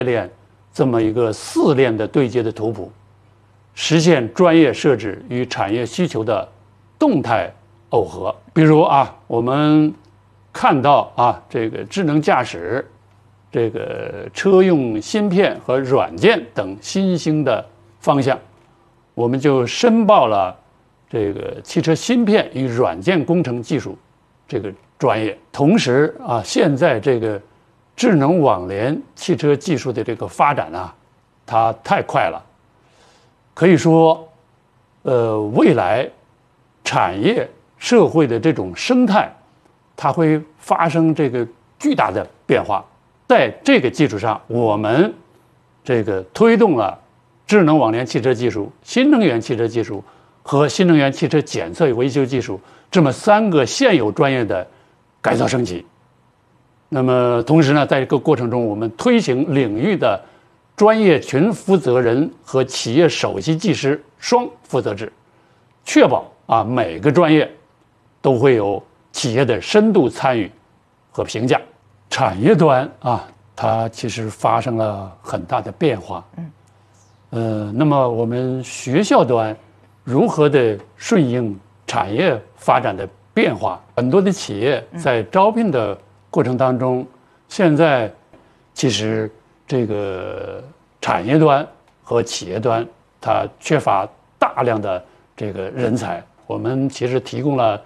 链这么一个4链的对接的图谱，实现专业设置与产业需求的动态耦合。比如我们看到这个智能驾驶、这个车用芯片和软件等新兴的方向，我们就申报了这个汽车芯片与软件工程技术这个专业。同时现在这个智能网联汽车技术的这个发展它太快了，可以说未来产业社会的这种生态它会发生这个巨大的变化。在这个基础上，我们这个推动了智能网联汽车技术、新能源汽车技术和新能源汽车检测与维修技术这么3个现有专业的改造升级。那么同时呢，在这个过程中，我们推行领域的专业群负责人和企业首席技师双负责制，确保每个专业都会有企业的深度参与和评价。产业端它其实发生了很大的变化。那么我们学校端如何的顺应产业发展的变化？很多的企业在招聘的过程当中，现在其实这个产业端和企业端它缺乏大量的这个人才。我们其实提供了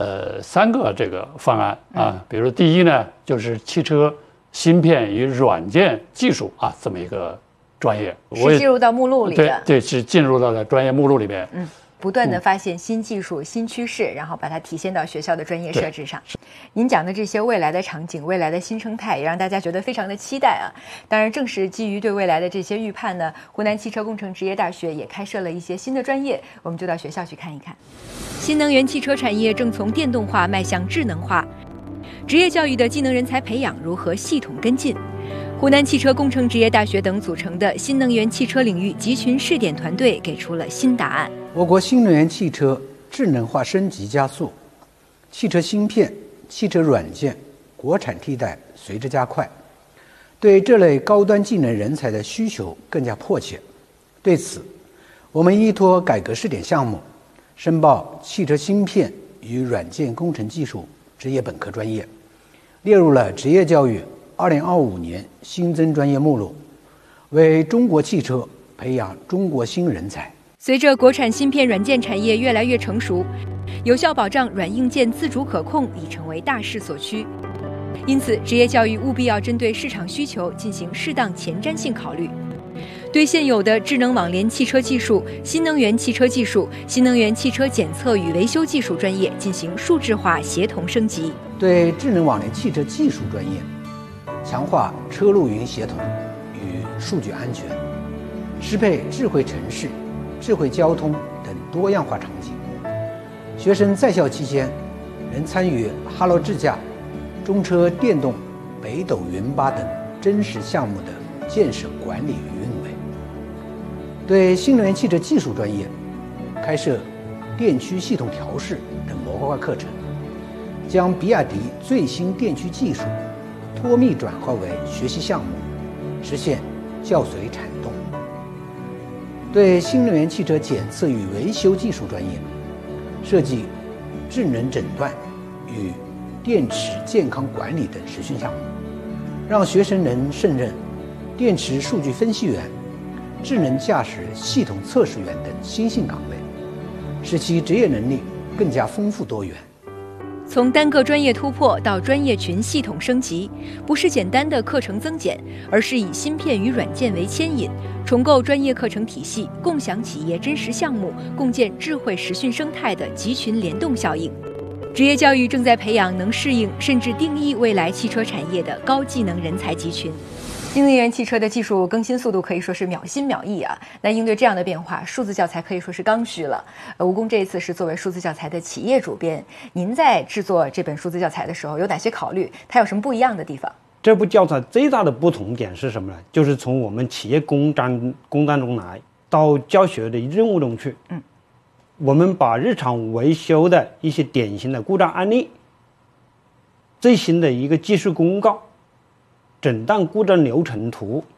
3个这个方案比如第一呢，就是汽车芯片与软件技术这么一个专业， 是进入到目录里的。 对，是进入到了专业目录里面。 不断的发现新技术、新趋势，然后把它体现到学校的专业设置上。您讲的这些未来的场景、未来的新生态，也让大家觉得非常的期待当然，正是基于对未来的这些预判呢，湖南汽车工程职业大学也开设了一些新的专业，我们就到学校去看一看。新能源汽车产业正从电动化迈向智能化，职业教育的技能人才培养如何系统跟进？湖南汽车工程职业大学等组成的新能源汽车领域集群试点团队给出了新答案。 我国新能源汽车智能化升级加速，汽车芯片、汽车软件国产替代随之加快，对这类高端技能人才的需求更加迫切。对此，我们依托改革试点项目，申报汽车芯片与软件工程技术职业本科专业，列入了职业教育2025年新增专业目录，为中国汽车培养中国新人才。 随着国产芯片软件产业越来越成熟，有效保障软硬件自主可控已成为大势所趋。因此，职业教育务必要针对市场需求进行适当前瞻性考虑，对现有的智能网联汽车技术、新能源汽车技术、新能源汽车检测与维修技术专业进行数字化协同升级。 对智能网联汽车技术专业，强化车路云协同与数据安全，适配智慧城市、智慧交通等多样化场景。学生在校期间能参与哈罗智驾、中车电动、北斗云巴等真实项目的建设管理与运维。对新能源汽车技术专业，开设电驱系统调试等模块化课程，将比亚迪最新电驱技术脱密转化为学习项目，实现教随产动。对新能源汽车检测与维修技术专业，设计智能诊断与电池健康管理等实训项目，让学生能胜任电池数据分析员、智能驾驶系统测试员等新兴岗位，使其职业能力更加丰富多元。 从单个专业突破到专业群系统升级，不是简单的课程增减，而是以芯片与软件为牵引，重构专业课程体系，共享企业真实项目，共建智慧实训生态的集群联动效应。职业教育正在培养能适应甚至定义未来汽车产业的高技能人才集群。新能源汽车的技术更新速度可以说是秒新秒异那应对这样的变化，数字教材可以说是刚需了。吴工这一次是作为数字教材的企业主编，您在制作这本数字教材的时候有哪些考虑？它有什么不一样的地方？ 这部教材最大的不同点是什么呢？就是从我们企业工单中来到教学的任务中去。我们把日常维修的一些典型的故障案例、最新的一个技术公告、诊断故障流程图